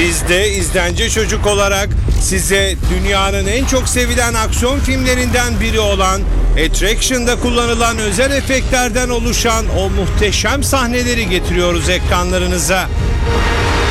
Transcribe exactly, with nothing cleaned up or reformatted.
Biz de izlence çocuk olarak size dünyanın en çok sevilen aksiyon filmlerinden biri olan Attraction'da kullanılan özel efektlerden oluşan o muhteşem sahneleri getiriyoruz ekranlarınıza.